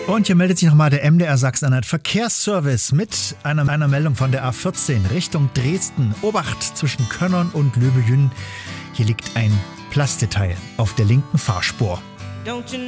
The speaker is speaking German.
Und hier meldet sich nochmal der MDR Sachsen-Anhalt Verkehrsservice mit einer Meldung von der A14 Richtung Dresden. Obacht zwischen Könnern und Löbejün. Hier liegt ein Plasteteil auf der linken Fahrspur.